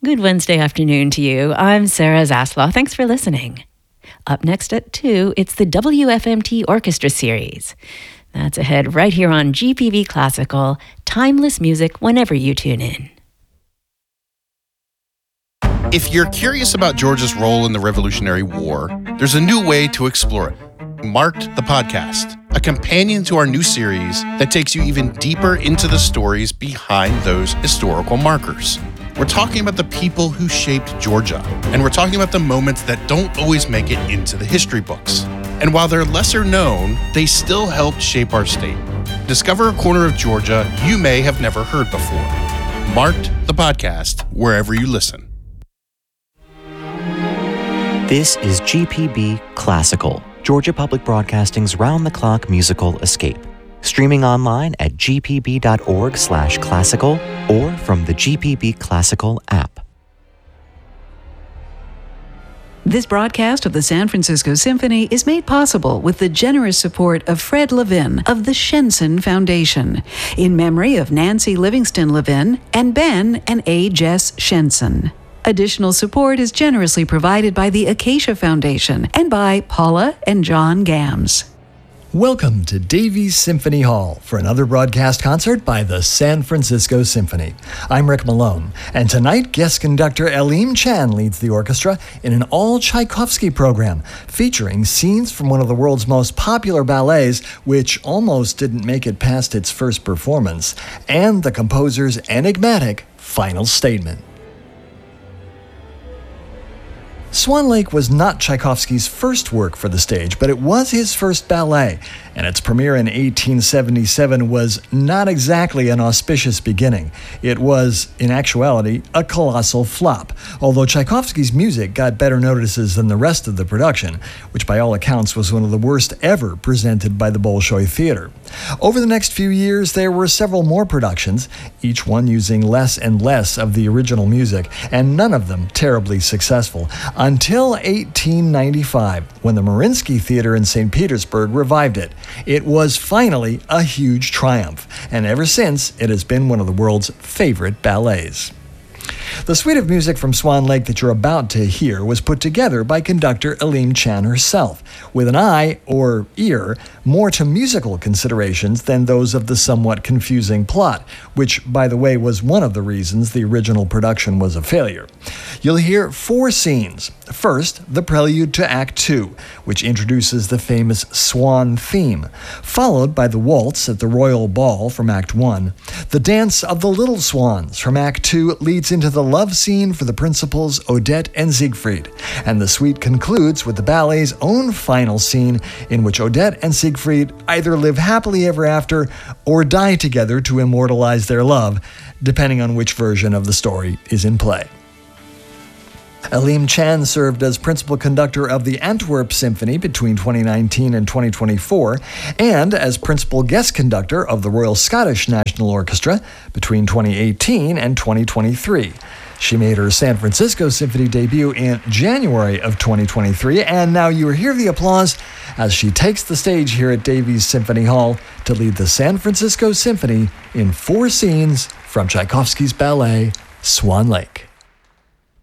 Good Wednesday afternoon to you. I'm Sarah Zaslaw. Thanks for listening. Up next at 2, it's the WFMT Orchestra Series. That's ahead right here on GPB Classical, timeless music whenever you tune in. If you're curious about Georgia's role in the Revolutionary War, there's a new way to explore it. Marked the Podcast, a companion to our new series that takes you even deeper into the stories behind those historical markers. We're talking about the people who shaped Georgia, and we're talking about the moments that don't always make it into the history books. And while they're lesser known, they still helped shape our state. Discover a corner of Georgia you may have never heard before. Marked the Podcast wherever you listen. This is GPB Classical, Georgia Public Broadcasting's round-the-clock musical escape. Streaming online at gpb.org/classical or from the GPB Classical app. This broadcast of the San Francisco Symphony is made possible with the generous support of Fred Levin of the Shenson Foundation, in memory of Nancy Livingston Levin and Ben and A. Jess Shenson. Additional support is generously provided by the Acacia Foundation and by Paula and John Gams. Welcome to Davies Symphony Hall for another broadcast concert by the San Francisco Symphony. I'm Rick Malone, and tonight guest conductor Aleem Chan leads the orchestra in an all-Tchaikovsky program featuring scenes from one of the world's most popular ballets, which almost didn't make it past its first performance, and the composer's enigmatic final statement. Swan Lake was not Tchaikovsky's first work for the stage, but it was his first ballet, and its premiere in 1877 was not exactly an auspicious beginning. It was, in actuality, a colossal flop, although Tchaikovsky's music got better notices than the rest of the production, which by all accounts was one of the worst ever presented by the Bolshoi Theater. Over the next few years, there were several more productions, each one using less and less of the original music, and none of them terribly successful, until 1895, when the Mariinsky Theater in St. Petersburg revived it. It was finally a huge triumph, and ever since, it has been one of the world's favorite ballets. The suite of music from Swan Lake that you're about to hear was put together by conductor Aleem Chan herself, with an eye, or ear, more to musical considerations than those of the somewhat confusing plot, which, by the way, was one of the reasons the original production was a failure. You'll hear 4 scenes. First, the prelude to Act 2, which introduces the famous Swan theme, followed by the waltz at the Royal Ball from Act 1. The dance of the Little Swans from Act 2 leads into the love scene for the principals Odette and Siegfried, and the suite concludes with the ballet's own final scene in which Odette and Siegfried either live happily ever after or die together to immortalize their love, depending on which version of the story is in play. Aleem Chan served as principal conductor of the Antwerp Symphony between 2019 and 2024, and as principal guest conductor of the Royal Scottish National Orchestra between 2018 and 2023. She made her San Francisco Symphony debut in January of 2023, and now you hear the applause as she takes the stage here at Davies Symphony Hall to lead the San Francisco Symphony in 4 scenes from Tchaikovsky's ballet, Swan Lake.